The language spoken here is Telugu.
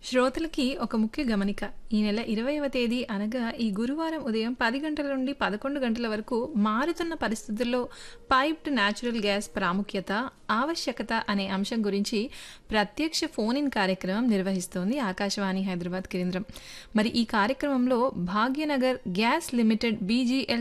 శ్రోతలకి ఒక ముఖ్య గమనిక. ఈ నెల 20వ తేదీ అనగా ఈ గురువారం ఉదయం 10 గంటల నుండి 11 గంటల వరకు మారుతున్న పరిస్థితుల్లో పైప్డ్ న్యాచురల్ గ్యాస్ ప్రాముఖ్యత, ఆవశ్యకత అనే అంశం గురించి ప్రత్యక్ష ఫోన్ ఇన్ కార్యక్రమం నిర్వహిస్తోంది ఆకాశవాణి హైదరాబాద్ కేంద్రం. మరి ఈ కార్యక్రమంలో భాగ్యనగర్ గ్యాస్ లిమిటెడ్ బీజీఎల్